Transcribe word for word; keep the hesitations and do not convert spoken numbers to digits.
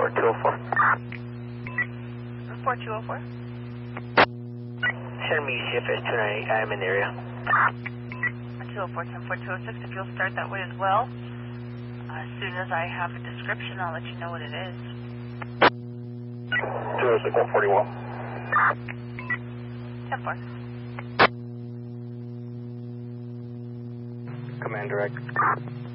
report two oh four. Report two oh four. Send me C F S two nine eight. I am in the area. two oh four, ten four, two oh six. If you'll start that way as well. Uh, as soon as I have a description, I'll let you know what it is. two oh six, one forty-one. ten four. Command direct.